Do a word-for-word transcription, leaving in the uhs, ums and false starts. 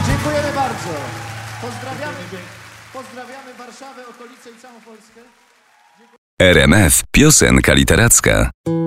Dziękujemy bardzo. Pozdrawiamy, pozdrawiamy Warszawę, okolice i całą Polskę. R M F Piosenka Literacka.